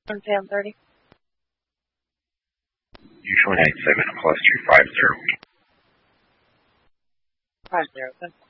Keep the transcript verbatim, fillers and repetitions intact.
ten thirty. Usually eight seven plus two five zero. Five zero.